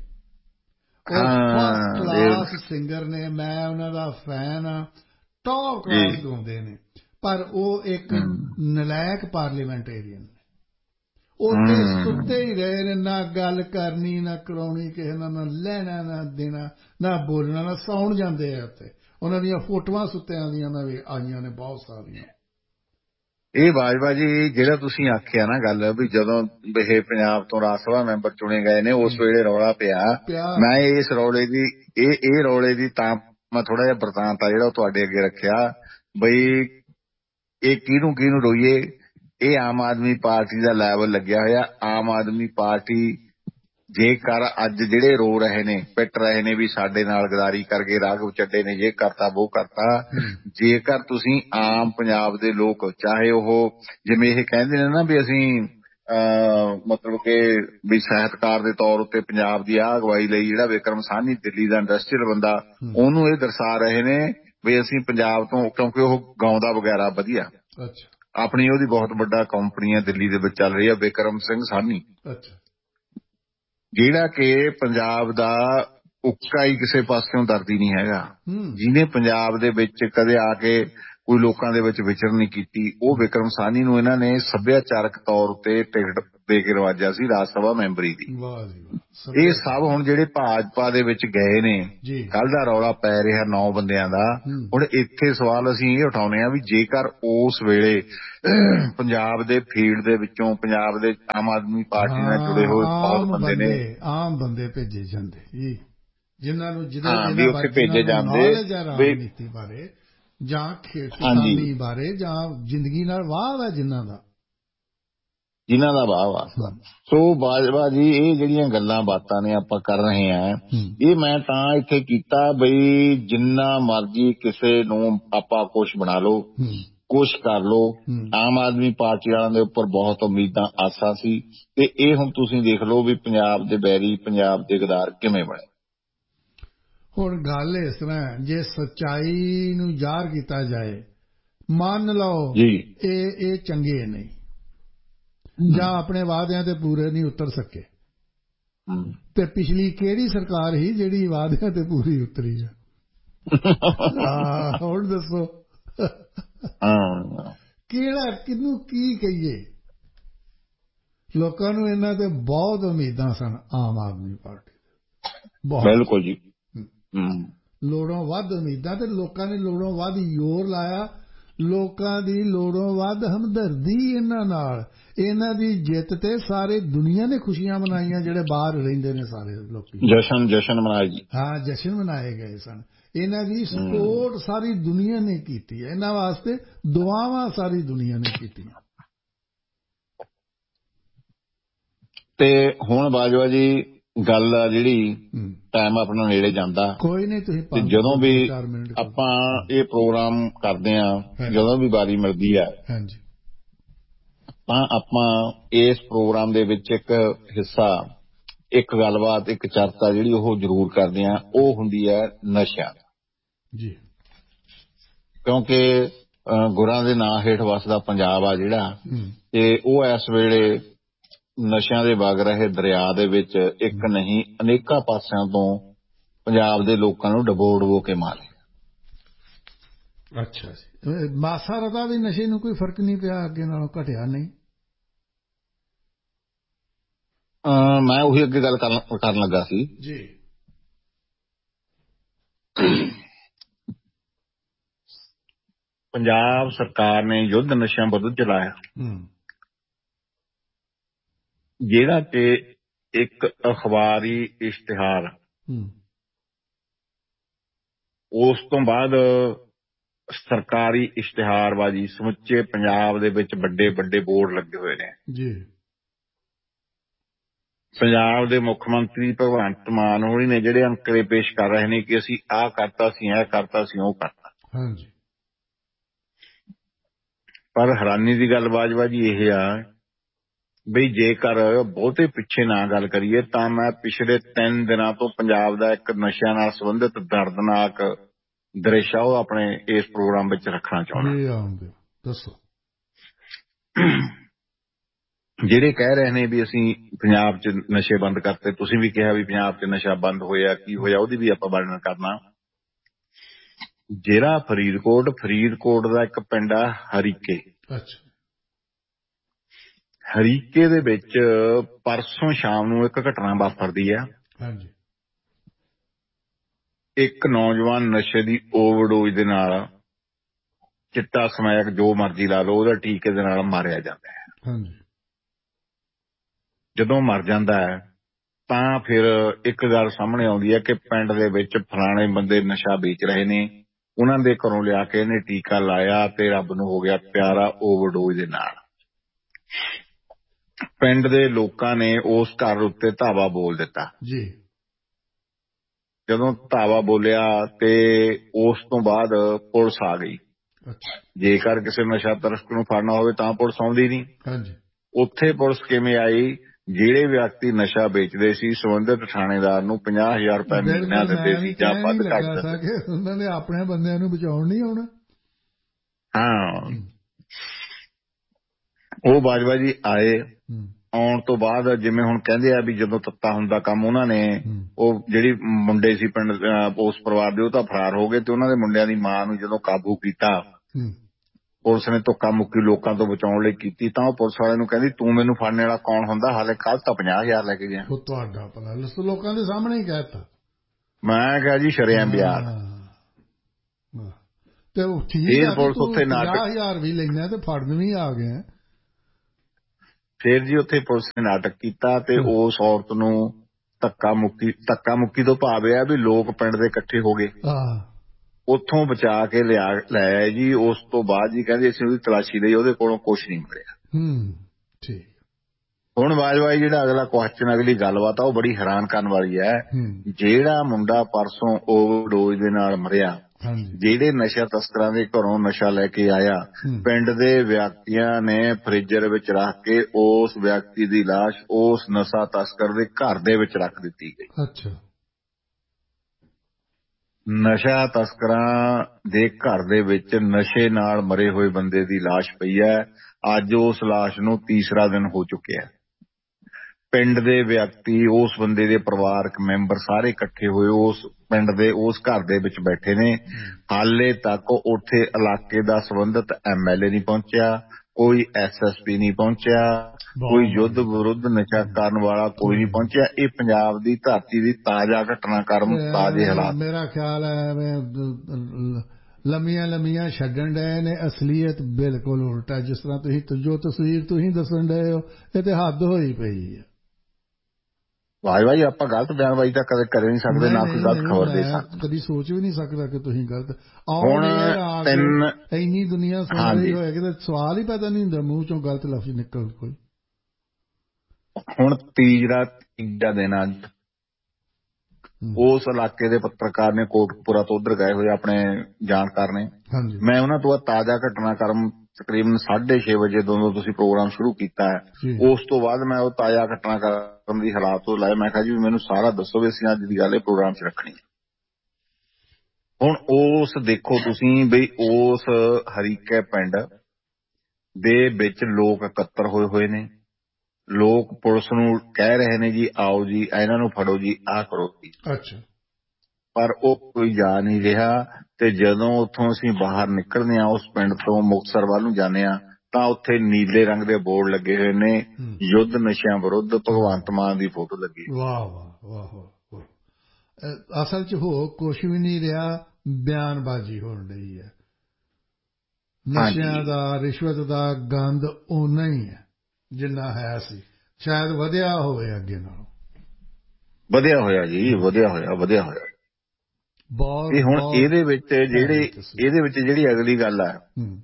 ਉਹ ਫਸਟ ਕਲਾਸ ਸਿੰਗਰ ਨੇ, ਮੈਂ ਉਹਨਾਂ ਦਾ ਫੈਨ ਆ, ਟੌਪ ਕਲਾਸ ਗਾਉਂਦੇ ਨੇ, ਪਰ ਉਹ ਇੱਕ ਨਲਾਇਕ ਪਾਰਲੀਮੈਂਟੇਰੀਅਨ ਨੇ। ਉੱਥੇ ਸੁੱਤੇ ਹੀ ਰਹੇ ਨੇ, ਨਾ ਗੱਲ ਕਰਨੀ, ਨਾ ਕਰਾਉਣੀ ਕਿਸੇ ਨਾਲ, ਨਾ ਲੈਣਾ, ਨਾ ਦੇਣਾ, ਨਾ ਬੋਲਣਾ, ਨਾ ਸੌਣ ਜਾਂਦੇ ਆ ਉੱਥੇ। ਉਹਨਾਂ ਦੀਆਂ ਫੋਟੋਆਂ ਸੁੱਤਿਆਂ ਦੀਆਂ ਵੀ ਆਈਆਂ ਨੇ ਬਹੁਤ ਸਾਰੀਆਂ। ਇਹ ਬਾਜਵਾ ਜੀ ਜਿਹੜਾ ਤੁਸੀਂ ਆਖਿਆ ਨਾ ਗੱਲ ਵੀ ਜਦੋਂ ਇਹ ਪੰਜਾਬ ਤੋਂ ਰਾਜ ਸਭਾ ਮੈਂਬਰ ਚੁਣੇ ਗਏ ਨੇ, ਉਸ ਵੇਲੇ ਰੌਲਾ ਪਿਆ। ਮੈਂ ਇਸ ਰੌਲੇ ਦੀ ਇਹ ਰੌਲੇ ਦੀ ਤਾਂ ਮੈਂ ਥੋੜਾ ਜਿਹਾ ਬਰਤਾਂਤ ਆ ਜਿਹੜਾ ਉਹ ਤੁਹਾਡੇ ਅੱਗੇ ਰੱਖਿਆ ਬਈ ਇਹ ਕਿਹਨੂੰ ਰੋਈਏ। ਇਹ ਆਮ ਆਦਮੀ ਪਾਰਟੀ ਦਾ ਲੈਵਲ ਲੱਗਿਆ ਹੋਇਆ। ਆਮ ਆਦਮੀ ਪਾਰਟੀ ਜੇਕਰ ਅੱਜ ਜਿਹੜੇ ਰੋ ਰਹੇ ਨੇ, ਪਿੱਟ ਰਹੇ ਨੇ ਵੀ ਸਾਡੇ ਨਾਲ ਗਦਾਰੀ ਕਰਕੇ ਰਾਘਵ ਚੱਡੇ ਨੇ ਇਹ ਕਰਤਾ ਉਹ ਕਰਤਾ, ਜੇਕਰ ਤੁਸੀਂ ਆਮ ਪੰਜਾਬ ਦੇ ਲੋਕ, ਚਾਹੇ ਉਹ ਜਿਵੇਂ ਇਹ ਕਹਿੰਦੇ ਨੇ ਨਾ ਵੀ ਅਸੀਂ ਮਤਲਬ ਕਿ ਵੀ ਸਾਹਿਤਕਾਰ ਦੇ ਤੌਰ ਉੱਤੇ ਪੰਜਾਬ ਦੀ ਆਹ ਅਗਵਾਈ ਲਈ ਜਿਹੜਾ ਵਿਕਰਮ ਸਾਹਨੀ ਦਿੱਲੀ ਦਾ ਇੰਡਸਟਰੀਅਲ ਬੰਦਾ, ਉਹਨੂੰ ਇਹ ਦਰਸਾ ਰਹੇ ਨੇ ਵੀ ਅਸੀਂ ਪੰਜਾਬ ਤੋਂ, ਕਿਉਂਕਿ ਉਹ ਗਾਉਂਦਾ ਵਗੈਰਾ ਵਧੀਆ, ਆਪਣੀ ਉਹਦੀ ਬਹੁਤ ਵੱਡਾ ਕੰਪਨੀ ਹੈ ਦਿੱਲੀ ਦੇ ਵਿੱਚ ਚੱਲ ਰਹੀ ਹੈ, ਵਿਕਰਮ ਸਿੰਘ ਸਾਹਨੀ, ਜਿਹੜਾ ਕਿ ਪੰਜਾਬ ਦਾ ਉੱਕਾ ਹੀ ਕਿਸੇ ਪਾਸਿਓਂ ਦਰਦੀ ਨਹੀਂ ਹੈਗਾ, ਜਿਹਨੇ ਪੰਜਾਬ ਦੇ ਵਿੱਚ ਕਦੇ ਆ ਕੇ ਕੋਈ ਲੋਕਾਂ ਦੇ ਵਿੱਚ ਵਿਚਰ ਨਹੀਂ ਕੀਤੀ। ਉਹ ਵਿਕਰਮ ਸਾਹਨੀ ਨੂੰ ਇਹਨਾਂ ਨੇ ਸੱਭਿਆਚਾਰਕ ਤੌਰ ਉੱਤੇ ਟਿਕਟ ਦੇ ਕੇ ਰਵਾਜਾ ਸੀ ਰਾਜ ਸਭਾ ਮੈਂਬਰੀ ਦੀ। ਇਹ ਸਭ ਹੁਣ ਜਿਹੜੇ ਭਾਜਪਾ ਦੇ ਵਿੱਚ ਗਏ ਨੇ, ਕੱਲ ਦਾ ਰੌਲਾ ਪੈ ਰਿਹਾ 9 ਬੰਦਿਆਂ ਦਾ। ਹੁਣ ਇੱਥੇ ਸਵਾਲ ਅਸੀਂ ਇਹ ਉਠਾਉਂਦੇ ਹਾਂ ਵੀ ਜੇਕਰ ਉਸ ਵੇਲੇ ਪੰਜਾਬ ਦੇ ਫੀਲਡ ਦੇ ਵਿੱਚੋਂ ਪੰਜਾਬ ਦੇ ਆਮ ਆਦਮੀ ਪਾਰਟੀ ਨਾਲ ਜੁੜੇ ਹੋਏ ਬਹੁਤ ਬੰਦੇ ਨੇ, ਆਮ ਬੰਦੇ ਭੇਜੇ ਜਾਂਦੇ ਜੀ, ਜਿਨ੍ਹਾਂ ਨੂੰ ਵੀ ਉੱਥੇ ਭੇਜੇ ਜਾਂਦੇ ਰਾਜਨੀਤੀ ਬਾਰੇ ਜਾਂ ਖੇਤੀ ਬਾਰੇ ਜਾਂ ਜ਼ਿੰਦਗੀ ਨਾਲ ਵਾਹ ਹੈ ਜਿਨ੍ਹਾਂ ਦਾ ਵਾਹ ਵਾ। ਸੋ ਬਾਜਵਾ ਜੀ ਇਹ ਜਿਹੜੀਆਂ ਗੱਲਾਂ ਬਾਤਾਂ ਨੇ ਆਪਾਂ ਕਰ ਰਹੇ ਹਾਂ, ਇਹ ਮੈਂ ਤਾਂ ਇੱਥੇ ਕੀਤਾ ਬਈ ਜਿੰਨਾ ਮਰਜ਼ੀ ਕਿਸੇ ਨੂੰ ਆਪਾਂ ਕੁਛ ਬਣਾ ਲਓ, ਕੁਛ ਕਰ ਲਓ। ਆਮ ਆਦਮੀ ਪਾਰਟੀ ਵਾਲਿਆਂ ਦੇ ਉੱਪਰ ਬਹੁਤ ਉਮੀਦਾਂ ਆਸਾਂ ਸੀ ਤੇ ਇਹ ਹੁਣ ਤੁਸੀਂ ਦੇਖ ਲਓ ਵੀ ਪੰਜਾਬ ਦੇ ਬੈਰੀ, ਪੰਜਾਬ ਦੇ ਗਦਾਰ ਕਿਵੇਂ ਬਣੇ। ਹੁਣ ਗੱਲ ਇਸ ਤਰ੍ਹਾਂ, ਜੇ ਸੱਚਾਈ ਨੂੰ ਜ਼ਾਹਰ ਕੀਤਾ ਜਾਏ, ਮੰਨ ਲਓ ਇਹ ਚੰਗੇ ਨਹੀਂ ਜਾਂ ਆਪਣੇ ਵਾਅਦਿਆਂ ਤੇ ਪੂਰੇ ਨਹੀਂ ਉਤਰ ਸਕੇ, ਤੇ ਪਿਛਲੀ ਕਿਹੜੀ ਸਰਕਾਰ ਸੀ ਜਿਹੜੀ ਵਾਅਦਿਆਂ ਤੇ ਪੂਰੀ ਉਤਰੀ ਆ? ਹੁਣ ਦੱਸੋ ਕਿਹਨੂੰ ਕੀ ਕਹੀਏ? ਲੋਕਾਂ ਨੂੰ ਇਹਨਾਂ ਤੇ ਬਹੁਤ ਉਮੀਦਾਂ ਸਨ ਆਮ ਆਦਮੀ ਪਾਰਟੀ ਦੇ, ਬਿਲਕੁਲ ਜੀ, ਲੋੜੋਂ ਵੱਧ ਉਮੀਦਾਂ, ਤੇ ਲੋਕਾਂ ਨੇ ਲੋੜੋਂ ਵੱਧ ਜ਼ੋਰ ਲਾਇਆ। ਲੋਕਾਂ ਦੀ ਲੋੜੋਂ ਵੱਧ ਹਮਦਰਦੀ ਇਹਨਾਂ ਨਾਲ, ਇਹਨਾਂ ਦੀ ਜਿੱਤ ਤੇ ਸਾਰੀ ਦੁਨੀਆ ਨੇ ਖੁਸ਼ੀਆਂ ਮਨਾਈਆਂ। ਜਿਹੜੇ ਬਾਹਰ ਰਹਿੰਦੇ ਨੇ ਸਾਰੇ ਲੋਕੀ ਜਸ਼ਨ ਮਨਾਏ ਜੀ, ਜਸ਼ਨ ਮਨਾਏ ਗਏ ਸਨ। ਇਹਨਾਂ ਦੀ ਸਪੋਰਟ ਸਾਰੀ ਦੁਨੀਆ ਨੇ ਕੀਤੀ ਹੈ, ਇਹਨਾਂ ਵਾਸਤੇ ਦੁਆਵਾਂ ਸਾਰੀ ਦੁਨੀਆ ਨੇ ਕੀਤੀਆਂ। ਤੇ ਹੁਣ ਬਾਜਵਾ ਜੀ ਗੱਲ ਆ ਜਿਹੜੀ, ਟਾਈਮ ਆਪਣਾ ਨੇੜੇ ਜਾਂਦਾ, ਕੋਈ ਨਹੀਂ ਤੁਸੀਂ ਜਦੋਂ ਵੀ ਆਪਾਂ ਇਹ ਪ੍ਰੋਗਰਾਮ ਕਰਦੇ ਹਾਂ, ਜਦੋਂ ਵੀ ਵਾਰੀ ਮਿਲਦੀ ਹੈ ਤਾਂ ਆਪਾਂ ਇਸ ਪ੍ਰੋਗਰਾਮ ਦੇ ਵਿੱਚ ਇੱਕ ਹਿੱਸਾ, ਇੱਕ ਗੱਲਬਾਤ, ਇੱਕ ਚਰਚਾ ਜਿਹੜੀ ਉਹ ਜ਼ਰੂਰ ਕਰਦੇ ਹਾਂ, ਉਹ ਹੁੰਦੀ ਹੈ ਨਸ਼ਿਆਂ ਜੀ। ਕਿਉਂਕਿ ਗੁਰਾਂ ਦੇ ਨਾਂ ਹੇਠ ਵਸਦਾ ਪੰਜਾਬ ਆ ਜਿਹੜਾ, ਤੇ ਉਹ ਇਸ ਵੇਲੇ ਨਸ਼ਿਆਂ ਦੇ ਵਗ ਰਹੇ ਦਰਿਆ ਦੇ ਵਿੱਚ ਇੱਕ ਨਹੀਂ ਅਨੇਕਾਂ ਪਾਸਿਆਂ ਤੋਂ ਪੰਜਾਬ ਦੇ ਲੋਕਾਂ ਨੂੰ ਡਬੋ ਕੇ ਮਾਰੇ। ਅੱਛਾ ਜੀ, ਮਾਸਾ ਰਤਾ ਵੀ ਨਸ਼ੇ ਨੂੰ ਕੋਈ ਫਰਕ ਨਹੀਂ ਪਿਆ, ਅੱਗੇ ਨਾਲੋਂ ਘਟਿਆ ਨਹੀਂ? ਮੈਂ ਉਹੀ ਅੱਗੇ ਗੱਲ ਕਰਨ ਲੱਗਾ ਸੀ ਜੀ। ਪੰਜਾਬ ਸਰਕਾਰ ਨੇ ਯੁੱਧ ਨਸ਼ਿਆਂ ਵਿਰੁੱਧ ਚਲਾਇਆ, ਜਿਹੜਾ ਕਿ ਇੱਕ ਅਖਬਾਰੀ ਇਸ਼ਤਿਹਾਰ, ਉਸ ਤੋਂ ਬਾਅਦ ਸਰਕਾਰੀ ਇਸ਼ਤਿਹਾਰਬਾਜ਼ੀ, ਸਮੁੱਚੇ ਪੰਜਾਬ ਦੇ ਵਿੱਚ ਵੱਡੇ ਵੱਡੇ ਬੋਰਡ ਲੱਗੇ ਹੋਏ ਨੇ ਜੀ। ਪੰਜਾਬ ਦੇ ਮੁੱਖ ਮੰਤਰੀ ਭਗਵੰਤ ਮਾਨ ਹੋਣੀ ਨੇ ਜਿਹੜੇ ਅੰਕੜੇ ਪੇਸ਼ ਕਰ ਰਹੇ ਨੇ ਕਿ ਅਸੀਂ ਆਹ ਕਰਤਾ ਸੀ, ਇਹ ਕਰਤਾ ਸੀ, ਉਹ ਕਰਤਾ। ਪਰ ਹੈਰਾਨੀ ਦੀ ਗੱਲ ਬਾਜਵਾ ਜੀ ਇਹ ਆ ਬਈ ਜੇਕਰ ਬਹੁਤੇ ਪਿੱਛੇ ਨਾ ਗੱਲ ਕਰੀਏ ਤਾਂ ਮੈਂ ਪਿਛਲੇ 3 ਦਿਨਾਂ ਤੋਂ ਪੰਜਾਬ ਦਾ ਇੱਕ ਨਸ਼ਿਆਂ ਨਾਲ ਸੰਬੰਧਿਤ ਦਰਦਨਾਕ ਦ੍ਰਿਸ਼ ਆ ਉਹ ਆਪਣੇ ਇਸ ਪ੍ਰੋਗਰਾਮ ਵਿੱਚ ਰੱਖਣਾ ਚਾਹੁੰਦਾ। ਦੱਸੋ। ਜਿਹੜੇ ਕਹਿ ਰਹੇ ਨੇ ਵੀ ਅਸੀਂ ਪੰਜਾਬ 'ਚ ਨਸ਼ੇ ਬੰਦ ਕਰਤੇ, ਤੁਸੀਂ ਵੀ ਕਿਹਾ ਵੀ ਪੰਜਾਬ 'ਚ ਨਸ਼ਾ ਬੰਦ ਹੋਇਆ, ਕੀ ਹੋਇਆ ਉਹਦੀ ਵੀ ਆਪਾਂ ਵਰਣਨ ਕਰਨਾ। ਜਿਹੜਾ ਫਰੀਦਕੋਟ ਦਾ ਇੱਕ ਪਿੰਡ ਆ ਹਰੀਕੇ, ਹਰੀਕੇ ਦੇ ਵਿੱਚ ਪਰਸੋਂ ਸ਼ਾਮ ਨੂੰ ਇੱਕ ਘਟਨਾ ਵਾਪਰਦੀ ਆ। ਇੱਕ ਨੌਜਵਾਨ ਨਸ਼ੇ ਦੀ ਓਵਰਡੋਜ਼ ਦੇ ਨਾਲ, ਚਿੱਟਾ ਸਮੈਕ ਜੋ ਮਰਜ਼ੀ ਲਾ ਲਓ, ਉਹਦਾ ਟੀਕੇ ਦੇ ਨਾਲ ਮਾਰਿਆ ਜਾਂਦਾ ਹੈ। ਜਦੋਂ ਮਰ ਜਾਂਦਾ ਹੈ ਤਾਂ ਫਿਰ ਇੱਕ ਗੱਲ ਸਾਹਮਣੇ ਆਉਂਦੀ ਹੈ ਕਿ ਪਿੰਡ ਦੇ ਵਿੱਚ ਫਲਾਣੇ ਬੰਦੇ ਨਸ਼ਾ ਵੇਚ ਰਹੇ ਨੇ, ਉਹਨਾਂ ਦੇ ਘਰੋਂ ਲਿਆ ਕੇ ਇਹਨੇ ਟੀਕਾ ਲਾਇਆ ਤੇ ਰੱਬ ਨੂੰ ਹੋ ਗਿਆ ਪਿਆਰਾ ਓਵਰਡੋਜ਼ ਦੇ ਨਾਲ। ਪਿੰਡ ਦੇ ਲੋਕਾਂ ਨੇ ਉਸ ਘਰ ਉੱਤੇ ਧਾਵਾ ਬੋਲ ਦਿੱਤਾ ਜੀ। ਜਦੋਂ ਧਾਵਾ ਬੋਲਿਆ ਤੇ ਉਸ ਤੋਂ ਬਾਅਦ ਪੁਲਿਸ ਆ ਗਈ। ਜੇਕਰ ਕਿਸੇ ਨਸ਼ਾ ਤਸਕਰ ਨੂੰ ਫੜਨਾ ਹੋਵੇ ਤਾਂ ਪੁਲਿਸ ਆਉਂਦੀ ਨਹੀਂ। ਉੱਥੇ ਪੁਲਿਸ ਕਿਵੇਂ ਆਈ? ਜਿਹੜੇ ਵਿਅਕਤੀ ਨਸ਼ਾ ਵੇਚਦੇ ਸੀ ਸੰਬੰਧਿਤ ਥਾਣੇਦਾਰ ਨੂੰ 50,000 ਰੁਪਏ ਮਹੀਨਾ ਦਿੰਦੇ ਸੀ ਜਾਂ ਵੱਧ ਘੱਟ ਦਿੰਦੇ। ਉਹਨਾਂ ਨੇ ਆਪਣੇ ਬੰਦਿਆਂ ਨੂੰ ਬਚਾਉਣ ਨਹੀਂ ਆਉਣਾ। ਉਹ ਬਾਜਵਾ ਜੀ ਆਏ। ਆਉਣ ਤੋਂ ਬਾਅਦ ਜਿਵੇਂ ਹੁਣ ਕਹਿੰਦੇ ਆ ਵੀ ਜਦੋਂ ਤੱਤਾ ਹੁੰਦਾ ਕੰਮ, ਉਹਨਾਂ ਨੇ ਉਹ ਜਿਹੜੀ ਮੁੰਡੇ ਸੀ ਪਿੰਡ ਉਸ ਪਰਿਵਾਰ ਦੇ ਉਹ ਤਾਂ ਫਰਾਰ ਹੋ ਗਏ ਤੇ ਉਹਨਾਂ ਦੇ ਮੁੰਡਿਆਂ ਦੀ ਮਾਂ ਨੂੰ ਜਦੋਂ ਕਾਬੂ ਕੀਤਾ ਪੁਲਿਸ ਨੇ ਧੱਕਾ ਮੁੱਕੀ ਲੋਕਾਂ ਤੋਂ ਬਚਾਉਣ ਲਈ ਕੀਤੀ ਤਾਂ ਉਹ ਪੁਲਿਸ ਵਾਲੇ ਨੂੰ ਕਹਿੰਦੀ ਤੂੰ ਮੈਨੂੰ ਫੜਨ ਵਾਲਾ ਕੌਣ ਹੁੰਦਾ, ਹਾਲੇ ਕੱਲ ਤਾਂ 50,000 ਲੈ ਕੇ ਗਿਆ। ਉਹ ਤੁਹਾਡਾ ਭਲਾ ਲੋਕਾਂ ਦੇ ਸਾਹਮਣੇ ਹੀ ਕਹਿਤਾ। ਮੈਂ ਕਿਹਾ ਜੀ ਸ਼ਰੇਆਮ ਬਿਆਨ। ਤੇ ਠੀਕ ਆ, ਪੁਲਿਸ ਉੱਥੇ 50,000 ਵੀ ਲੈਣਾ ਤੇ ਫੜਨ ਵੀ ਆ ਗਏ। ਫਿਰ ਜੀ ਉੱਥੇ ਪੁਲਿਸ ਨੇ ਨਾਟਕ ਕੀਤਾ ਤੇ ਉਸ ਔਰਤ ਨੂੰ ਧੱਕਾ ਮੁੱਕੀ ਤੋਂ ਭਾਵ ਇਹ ਆ ਵੀ ਲੋਕ ਪਿੰਡ ਦੇ ਇਕੱਠੇ ਹੋ ਗਏ, ਉੱਥੋਂ ਬਚਾ ਕੇ ਲਿਆਇਆ ਜੀ। ਉਸ ਤੋਂ ਬਾਅਦ ਜੀ ਕਹਿੰਦੇ ਅਸੀਂ ਉਹਦੀ ਤਲਾਸ਼ੀ ਲਈ, ਉਹਦੇ ਕੋਲੋਂ ਕੁਛ ਨਹੀਂ ਮਿਲਿਆ। ਠੀਕ। ਹੁਣ ਬਾਜਵਾ ਜਿਹੜਾ ਅਗਲਾ ਕੁਐਸਚਨ, ਅਗਲੀ ਗੱਲਬਾਤ ਆ ਉਹ ਬੜੀ ਹੈਰਾਨ ਕਰਨ ਵਾਲੀ ਹੈ। ਜਿਹੜਾ ਮੁੰਡਾ ਪਰਸੋਂ ਓਵਰਡੋਜ਼ ਦੇ ਨਾਲ ਮਰਿਆ, ਜਿਹੜੇ ਨਸ਼ਾ ਤਸਕਰਾਂ ਦੇ ਘਰੋਂ ਨਸ਼ਾ ਲੈ ਕੇ ਆਇਆ, ਪਿੰਡ ਦੇ ਵਿਅਕਤੀਆਂ ਨੇ ਫ੍ਰੀਜ਼ਰ ਵਿੱਚ ਰੱਖ ਕੇ ਉਸ ਵਿਅਕਤੀ ਦੀ ਲਾਸ਼ ਉਸ ਨਸ਼ਾ ਤਸਕਰ ਦੇ ਘਰ ਦੇ ਵਿੱਚ ਰੱਖ ਦਿੱਤੀ ਗਈ। ਅੱਛਾ। ਨਸ਼ਾ ਤਸਕਰਾਂ ਦੇ ਘਰ ਦੇ ਵਿੱਚ ਨਸ਼ੇ ਨਾਲ ਮਰੇ ਹੋਏ ਬੰਦੇ ਦੀ ਲਾਸ਼ ਪਈ ਹੈ। ਅੱਜ ਉਸ ਲਾਸ਼ ਨੂੰ ਤੀਸਰਾ ਦਿਨ ਹੋ ਚੁੱਕਿਆ। ਪਿੰਡ ਦੇ ਵਿਅਕਤੀ, ਉਸ ਬੰਦੇ ਦੇ ਪਰਿਵਾਰਕ ਮੈਂਬਰ ਸਾਰੇ ਇਕੱਠੇ ਹੋਏ ਉਸ ਪਿੰਡ ਦੇ ਉਸ ਘਰ ਦੇ ਵਿੱਚ ਬੈਠੇ ਨੇ। ਹਾਲੇ ਤੱਕ ਉੱਥੇ ਇਲਾਕੇ ਦਾ ਸੰਬੰਧਿਤ MLA ਨਹੀਂ ਪਹੁੰਚਿਆ, ਕੋਈ SSP ਨਹੀਂ ਪਹੁੰਚਿਆ, ਕੋਈ ਯੁੱਧ ਵਿਰੁੱਧ ਨਸ਼ਾ ਕਰਨ ਵਾਲਾ ਕੋਈ ਨਹੀਂ ਪਹੁੰਚਿਆ। ਇਹ ਪੰਜਾਬ ਦੀ ਧਰਤੀ ਦੀ ਤਾਜ਼ਾ ਘਟਨਾਕ੍ਰਮ, ਤਾਜ਼ੇ ਹਾਲਾਤ। ਮੇਰਾ ਖਿਆਲ ਹੈ ਲੰਮੀਆਂ ਛੱਡਣ ਡਏ ਨੇ, ਅਸਲੀਅਤ ਬਿਲਕੁਲ ਉਲਟਾ। ਜਿਸ ਤਰ੍ਹਾਂ ਤੁਸੀਂ ਜੋ ਤਸਵੀਰ ਤੁਸੀਂ ਦੱਸਣ ਡਏ ਹੋ, ਇਹ ਤੇ ਹੱਦ ਹੋਈ ਪਈ ਹੈ। ਭਾਈ ਆਪਾਂ ਗਲਤ ਬਿਆਨਬਾਜ਼ੀ ਤਾਂ ਕਦੇ ਕਰ ਨਹੀਂ ਸਕਦੇ, ਨਾ ਕੋਈ ਗਲਤ ਖਬਰ ਦੇ ਸਕਦੇ। ਕਦੀ ਸੋਚ ਵੀ ਨਹੀਂ ਸਕਦਾ ਕਿ ਤੁਸੀਂ ਗਲਤ। ਹੁਣ ਇੰਨੀ ਦੁਨੀਆ ਸੁਣ ਰਹੀ ਹੋਏਗੀ ਤਾਂ ਸਵਾਲ ਹੀ ਪੈਦਾ ਨਹੀਂ ਹੁੰਦਾ ਮੂੰਹ ਚੋਂ ਗਲਤ ਲਫ਼ਜ਼ ਨਿਕਲ ਕੋਈ। ਹੁਣ ਤੀਜਾ ਦਿਨ ਅੱਜ ਉਸ ਇਲਾਕੇ ਦੇ ਪੱਤਰਕਾਰ ਨੇ ਕੋਟਕਪੂਰਾ ਤੋਂ ਉੱਧਰ ਗਏ ਹੋਏ ਆਪਣੇ ਜਾਣਕਾਰ ਨੇ। ਮੈਂ ਉਹਨਾਂ ਤੋਂ ਤਾਜ਼ਾ ਘਟਨਾਕ੍ਰਮ ਤਕਰੀਬਨ 6:30 ਵਜੇ ਜਦੋਂ ਤੁਸੀਂ ਪ੍ਰੋਗਰਾਮ ਸ਼ੁਰੂ ਕੀਤਾ ਹੈ, ਉਸ ਤੋਂ ਬਾਅਦ ਮੈਂ ਉਹ ਤਾਜ਼ਾ ਘਟਨਾਕ੍ਰਮ ਦੀ ਹਾਲਾਤ ਤੋਂ ਲਾਇਆ। ਮੈਂ ਕਿਹਾ ਜੀ ਮੈਨੂੰ ਸਾਰਾ ਦੱਸੋ ਵੀ ਅਸੀਂ ਅੱਜ ਦੀ ਗੱਲ ਇਹ ਪ੍ਰੋਗਰਾਮ 'ਚ ਰੱਖਣੀ ਹੈ। ਹੁਣ ਉਸ ਦੇਖੋ ਤੁਸੀਂ ਬਈ ਉਸ ਹਰੀਕੇ ਪਿੰਡ ਦੇ ਵਿੱਚ ਲੋਕ ਇਕੱਤਰ ਹੋਏ ਨੇ। ਲੋਕ ਪੁਲਿਸ ਨੂੰ ਕਹਿ ਰਹੇ ਨੇ ਜੀ ਆਓ ਜੀ ਇਹਨਾਂ ਨੂੰ ਫੜੋ ਜੀ, ਆਹ ਕਰੋ ਜੀ। ਅੱਛਾ। ਪਰ ਉਹ ਕੋਈ ਜਾ ਨਹੀਂ ਰਿਹਾ। ਤੇ ਜਦੋਂ ਉੱਥੋਂ ਅਸੀਂ ਬਾਹਰ ਨਿਕਲਦੇ ਹਾਂ, ਉਸ ਪਿੰਡ ਤੋਂ ਮੁਕਤਸਰ ਵੱਲ ਨੂੰ ਜਾਂਦੇ ਹਾਂ, ਤਾਂ ਉੱਥੇ ਨੀਲੇ ਰੰਗ ਦੇ ਬੋਰਡ ਲੱਗੇ ਹੋਏ ਨੇ, ਯੁੱਧ ਨਸ਼ਿਆਂ ਵਿਰੁੱਧ, ਭਗਵੰਤ ਮਾਨ ਦੀ ਫੋਟੋ ਲੱਗੀ। ਵਾਹ ਵਾਹ ਵਾਹ ਵਾਹ। ਅਸਲ 'ਚ ਹੋ ਕੁਛ ਵੀ ਨਹੀਂ ਰਿਹਾ, ਬਿਆਨਬਾਜ਼ੀ ਹੋਣ ਰਹੀ ਹੈ। ਨਸ਼ਿਆਂ ਦਾ, ਰਿਸ਼ਵਤ ਦਾ ਗੰਦ ਓਨਾ ਹੀ ਹੈ ਜਿੰਨਾ ਹੈ ਸੀ, ਸ਼ਾਇਦ ਵਧਿਆ ਹੋਵੇ ਅੱਗੇ ਨਾਲੋਂ। ਵਧਿਆ ਹੋਇਆ ਜੀ, ਵਧਿਆ ਹੋਇਆ। ਤੇ ਹੁਣ ਇਹਦੇ ਵਿੱਚ ਜਿਹੜੀ ਅਗਲੀ ਗੱਲ ਹੈ,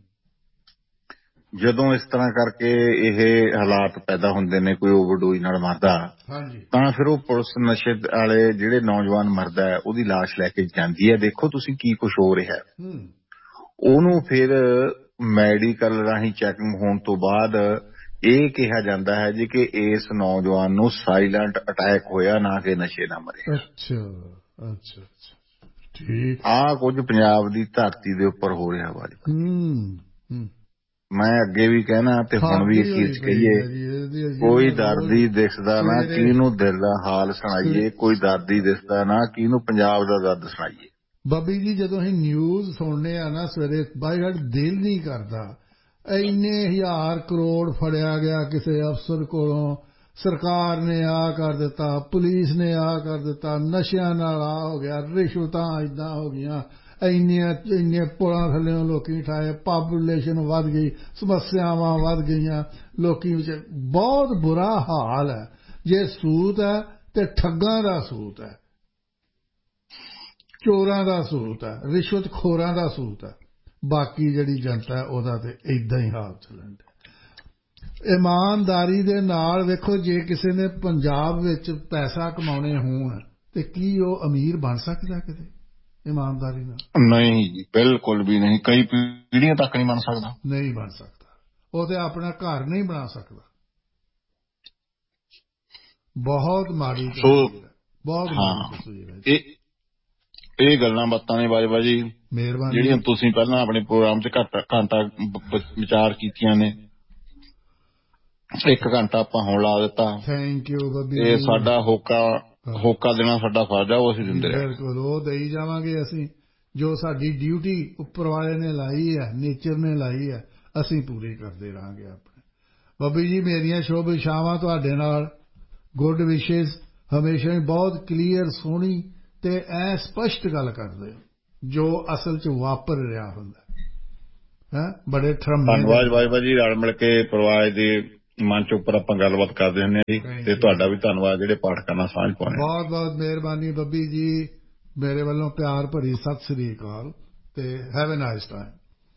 ਜਦੋਂ ਇਸ ਤਰ੍ਹਾਂ ਕਰਕੇ ਇਹ ਹਾਲਾਤ ਪੈਦਾ ਹੁੰਦੇ ਨੇ, ਕੋਈ ਓਵਰਡੋਜ਼ ਨਾਲ ਮਰਦਾ, ਤਾਂ ਫਿਰ ਉਹ ਪੁਲਿਸ ਨਸ਼ੇ ਵਾਲੇ ਜਿਹੜੇ ਨੌਜਵਾਨ ਮਰਦਾ ਹੈ ਉਹਦੀ ਲਾਸ਼ ਲੈ ਕੇ ਜਾਂਦੀ ਹੈ। ਦੇਖੋ ਤੁਸੀਂ ਕੀ ਕੁਛ ਹੋ ਰਿਹਾ। ਉਹਨੂੰ ਫਿਰ ਮੈਡੀਕਲ ਰਾਹੀਂ ਚੈਕਿੰਗ ਹੋਣ ਤੋਂ ਬਾਅਦ ਇਹ ਕਿਹਾ ਜਾਂਦਾ ਹੈ ਜੀ ਕਿ ਇਸ ਨੌਜਵਾਨ ਨੂੰ ਸਾਇਲੈਂਟ ਅਟੈਕ ਹੋਇਆ, ਨਾ ਕਿ ਨਸ਼ੇ ਨਾਲ ਮਰਿਆ। ਅੱਛਾ। ਠੀਕ। ਆਹ ਕੁਝ ਪੰਜਾਬ ਦੀ ਧਰਤੀ ਦੇ ਉੱਪਰ ਹੋ ਰਿਹਾ ਵਾ। ਮੈਂ ਅੱਗੇ ਵੀ ਕਹਿਣਾ ਤੇ ਹੁਣ ਵੀ ਅਖੀਰ 'ਚ ਕਹੀਏ, ਕੋਈ ਦਰਦੀ ਦਿਸਦਾ ਨਾ ਕਿਹਨੂੰ ਦਿਲ ਦਾ ਹਾਲ ਸੁਣਾਈਏ, ਕੋਈ ਦਰਦੀ ਦਿਸਦਾ ਨਾ ਕਿਹਨੂੰ ਪੰਜਾਬ ਦਾ ਦਰਦ ਸੁਣਾਈਏ। ਬੱਬੀ ਜੀ ਜਦੋਂ ਅਸੀਂ ਨਿਊਜ਼ ਸੁਣਨੇ ਆ ਨਾ ਸਵੇਰੇ, ਬਾਈ ਸਾਡਾ ਦਿਲ ਨਹੀਂ ਕਰਦਾ। ਇੰਨੇ 1000 ਕਰੋੜ ਫੜਿਆ ਗਿਆ ਕਿਸੇ ਅਫਸਰ ਕੋਲੋਂ, ਸਰਕਾਰ ਨੇ ਆ ਕਰ ਦਿੱਤਾ, ਪੁਲਿਸ ਨੇ ਆ ਕਰ ਦਿੱਤਾ, ਨਸ਼ਿਆਂ ਨਾਲ ਆ ਹੋ ਗਿਆ, ਰਿਸ਼ਵਤਾਂ ਏਦਾਂ ਹੋ ਗਈਆਂ, ਇੰਨੇ ਪੁਲਾਂ ਥੱਲਿਓਂ ਲੋਕੀ ਉਠਾਏ, ਪਾਪੂਲੇਸ਼ਨ ਵੱਧ ਗਈ, ਸਮੱਸਿਆਵਾਂ ਵੱਧ ਗਈਆਂ ਲੋਕੀ ਵਿੱਚ। ਬਹੁਤ ਬੁਰਾ ਹਾਲ ਹੈ। ਜੇ ਸੂਤ ਹੈ ਤੇ ਠੱਗਾਂ ਦਾ ਸੂਤ ਹੈ, ਚੋਰਾਂ ਦਾ ਸੂਤ ਹੈ, ਰਿਸ਼ਵਤਖੋਰਾਂ ਦਾ ਸੂਤ ਹੈ। ਬਾਕੀ ਜਿਹੜੀ ਜਨਤਾ ਹੈ ਉਹਦਾ ਤੇ ਏਦਾਂ ਹੀ ਹਾਲ ਚੱਲਣ ਡਿਆ। ਇਮਾਨਦਾਰੀ ਦੇ ਨਾਲ ਵੇਖੋ, ਜੇ ਕਿਸੇ ਨੇ ਪੰਜਾਬ ਵਿੱਚ ਪੈਸਾ ਕਮਾਉਣੇ ਹੋਣ ਤੇ ਕੀ ਉਹ ਅਮੀਰ ਬਣ ਸਕਦਾ ਕਿਤੇ ਇਮਾਨਦਾਰੀ ਨਾਲ? ਨਹੀਂ ਜੀ, ਬਿਲਕੁਲ ਵੀ ਨਹੀਂ। ਕਈ ਪੀੜ੍ਹੀਆਂ ਤੱਕ ਨਹੀਂ ਬਣ ਸਕਦਾ। ਨਹੀਂ ਬਣ ਸਕਦਾ। ਉਹ ਤੇ ਆਪਣਾ ਘਰ ਨਹੀਂ ਬਣਾ ਸਕਦਾ। ਬਹੁਤ ਮਾੜੀ ਤਸਵੀਰ ਹੈ, ਬਹੁਤ ਮਾੜੀ ਤਸਵੀਰ ਹੈ। ਇਹ ਗੱਲਾਂ ਬਾਤਾਂ ਨੇ ਬਾਜਵਾ ਜੀ ਜਿਹੜੀਆਂ ਤੁਸੀਂ ਪਹਿਲਾਂ ਆਪਣੇ ਪ੍ਰੋਗਰਾਮ 'ਚ ਘੰਟਾ ਵਿਚਾਰ ਕੀਤੀਆਂ ਨੇ, 1 ਘੰਟਾ ਆਪਾਂ ਹੁਣ ਲਾ ਦਿੱਤਾ। ਥੈਂਕ ਯੂ ਬੱਬੀ। ਇਹ ਸਾਡਾ ਹੋਕਾ ਦੇਣਾ ਸਾਡਾ ਫਰਜ਼ ਆ, ਉਹ ਅਸੀਂ ਦਿੰਦੇ ਰਹੇ। ਬਿਲਕੁਲ, ਉਹ ਦੇਈ ਜਾਵਾਂਗੇ ਅਸੀਂ। ਜੋ ਸਾਡੀ ਡਿਊਟੀ ਉੱਪਰ ਵਾਲੇ ਨੇ ਲਾਈ ਹੈ, ਨੇਚਰ ਨੇ ਲਾਈ ਹੈ, ਅਸੀਂ ਪੂਰੀ ਕਰਦੇ ਰਹਾਂਗੇ ਆਪਣੇ। ਬੱਬੀ ਜੀ ਮੇਰੀਆਂ ਸ਼ੁਭ ਇਛਾਵਾਂ ਤੁਹਾਡੇ ਨਾਲ, ਗੁੱਡ ਵਿਸ਼ੇਸ, ਹਮੇਸ਼ਾ ਹੀ ਬਹੁਤ ਕਲੀਅਰ ਸੋਹਣੀ ਤੇ ਐ ਸਪਸ਼ਟ ਗੱਲ ਕਰਦੇ ਹੋ ਜੋ ਅਸਲ 'ਚ ਵਾਪਰ ਰਿਹਾ ਹੁੰਦਾ ਹੈ। ਬੜੇ ਧੰਨਵਾਦ ਬਾਜਵਾ ਜੀ, ਰਲ ਮਿਲ ਕੇ ਪਰਿਵਾਰ ਦੇ ਮੰਚ ਉੱਪਰ ਆਪਾਂ ਗੱਲਬਾਤ ਕਰਦੇ ਹੁੰਦੇ ਹਾਂ ਜੀ, ਤੇ ਤੁਹਾਡਾ ਵੀ ਧੰਨਵਾਦ ਜਿਹੜੇ ਪਾਠਕਾਂ ਨਾਲ ਸਾਂਝ ਪਾਉਣੇ। ਬਹੁਤ ਬਹੁਤ ਮਿਹਰਬਾਨੀ ਬੱਬੀ ਜੀ, ਮੇਰੇ ਵੱਲੋਂ ਪਿਆਰ ਭਰੀ ਸਤਿ ਸ੍ਰੀ ਅਕਾਲ ਤੇ ਹੈਵ ਅ ਨਾਈਸ ਟਾਈਮ।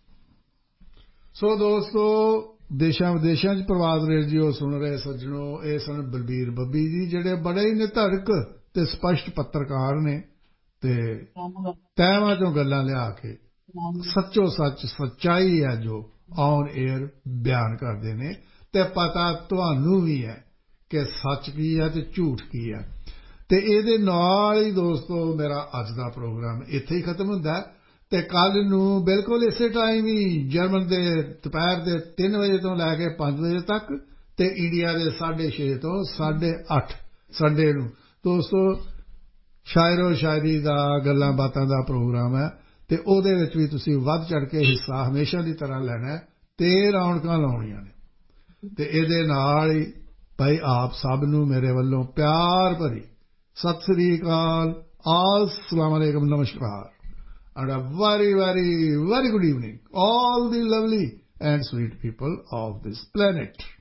ਸੋ ਦੋਸਤੋ, ਦੇਸ਼ਾਂ ਵਿਦੇਸ਼ਾਂ 'ਚ ਪ੍ਰਵਾਦ ਰੇਡੀਓ ਸੁਣ ਰਹੇ ਸੱਜਣੋ, ਇਹ ਸਨ ਬਲਬੀਰ ਬੱਬੀ ਜੀ, ਜਿਹੜੇ ਬੜੇ ਹੀ ਨਿਧੜਕ ਤੇ ਸਪਸ਼ਟ ਪੱਤਰਕਾਰ ਨੇ ਤੇ ਤਹਿਵਾਂ 'ਚੋਂ ਗੱਲਾਂ ਲਿਆ ਕੇ ਸੱਚੋ ਸੱਚ ਸੱਚਾਈ ਹੈ ਜੋ ਔਨ 에ਅਰ ਬਿਆਨ ਕਰਦੇ ਨੇ, ਤੇ ਪਤਾ ਤੁਹਾਨੂੰ ਵੀ ਹੈ ਕਿ ਸੱਚ ਕੀ ਹੈ ਤੇ ਝੂਠ ਕੀ ਹੈ। ਤੇ ਇਹਦੇ ਨਾਲ ਹੀ ਦੋਸਤੋ ਮੇਰਾ ਅੱਜ ਦਾ ਪ੍ਰੋਗਰਾਮ ਇੱਥੇ ਹੀ ਖਤਮ ਹੁੰਦਾ ਹੈ, ਤੇ ਕੱਲ ਨੂੰ ਬਿਲਕੁਲ ਇਸੇ ਟਾਈਮ ਹੀ ਜਰਮਨ ਦੇ ਦੁਪਹਿਰ ਦੇ 3 ਵਜੇ ਤੋਂ ਲੈ ਕੇ 5 ਵਜੇ ਤੱਕ, ਤੇ ਇੰਡੀਆ ਦੇ 6:30 ਤੋਂ 8:30 ਸੰਡੇ ਨੂੰ ਦੋਸਤੋ ਸ਼ਾਇਰੋ ਸ਼ਾਇਰੀ ਦਾ, ਗੱਲਾਂ ਬਾਤਾਂ ਦਾ ਪ੍ਰੋਗਰਾਮ ਹੈ, ਤੇ ਉਹਦੇ ਵਿੱਚ ਵੀ ਤੁਸੀਂ ਵੱਧ ਚੜ੍ਹ ਕੇ ਹਿੱਸਾ ਹਮੇਸ਼ਾ ਦੀ ਤਰ੍ਹਾਂ ਲੈਣਾ ਤੇ ਰੌਣਕਾਂ ਲਾਉਣੀਆਂ ਨੇ। ਤੇ ਇਹਦੇ ਨਾਲ ਹੀ ਭਾਈ ਆਪ ਸਭ ਨੂੰ ਮੇਰੇ ਵੱਲੋਂ ਪਿਆਰ ਭਰੀ ਸਤਿ ਸ੍ਰੀ ਅਕਾਲ, अस्सलाम वालेकुम, नमस्कार, and a very very very good evening all the lovely and sweet people of this planet.